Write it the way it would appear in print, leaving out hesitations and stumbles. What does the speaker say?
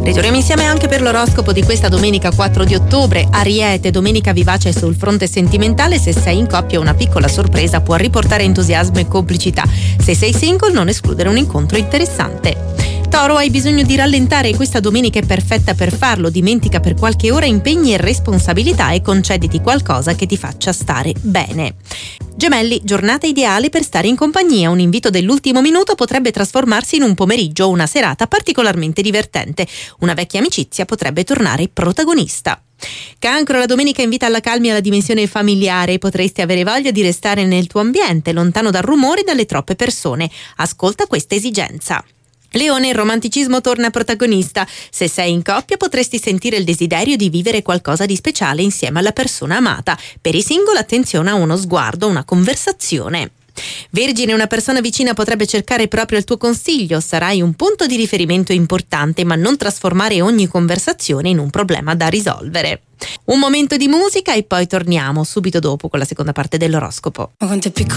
Ritorniamo insieme anche per l'oroscopo di questa domenica 4 di ottobre. Ariete, domenica vivace sul fronte sentimentale. Se sei in coppia, una piccola sorpresa può riportare entusiasmo e complicità. Se sei single, non escludere un incontro interessante. Toro, hai bisogno di rallentare e questa domenica è perfetta per farlo. Dimentica per qualche ora impegni e responsabilità e concediti qualcosa che ti faccia stare bene. Gemelli, giornata ideale per stare in compagnia. Un invito dell'ultimo minuto potrebbe trasformarsi in un pomeriggio o una serata particolarmente divertente. Una vecchia amicizia potrebbe tornare protagonista. Cancro, la domenica invita alla calma e alla dimensione familiare. Potresti avere voglia di restare nel tuo ambiente, lontano dal rumore e dalle troppe persone. Ascolta questa esigenza. Leone, il romanticismo torna protagonista. Se sei in coppia potresti sentire il desiderio di vivere qualcosa di speciale insieme alla persona amata. Per i single, attenzione a uno sguardo, una conversazione. Vergine, una persona vicina potrebbe cercare proprio il tuo consiglio. Sarai un punto di riferimento importante, ma non trasformare ogni conversazione in un problema da risolvere. Un momento di musica e poi torniamo subito dopo con la seconda parte dell'oroscopo.